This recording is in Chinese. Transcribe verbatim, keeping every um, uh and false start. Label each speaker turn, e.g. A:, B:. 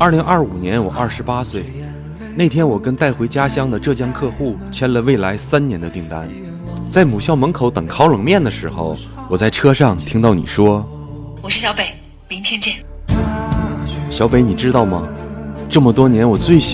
A: 二零二五年我二十八岁，那天我跟带回家乡的浙江客户签了未来三年的订单。在母校门口等烤冷面的时候，我在车上听到你说：“
B: 我是小北，明天见。”
A: 小北，你知道吗？这么多年我最喜